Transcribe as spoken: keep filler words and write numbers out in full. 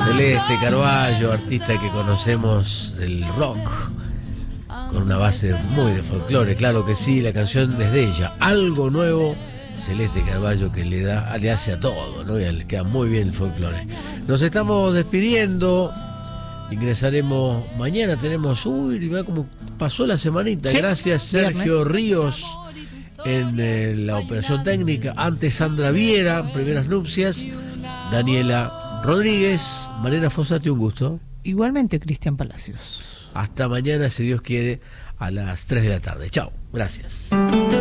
Celeste Carballo, artista que conocemos del rock, con una base muy de folclore, claro que sí, la canción es de ella, Algo Nuevo, Celeste Carballo, que le da, le hace a todo, ¿no? Y le queda muy bien el folclore. Nos estamos despidiendo, ingresaremos mañana, tenemos, uy, vea cómo pasó la semanita, sí, gracias Sergio viernes. Ríos en eh, la operación técnica, antes Sandra Viera, primeras nupcias, Daniela Rodríguez, Mariana Fossati, un gusto. Igualmente, Cristian Palacios. Hasta mañana, si Dios quiere, a las tres de la tarde. Chao, gracias.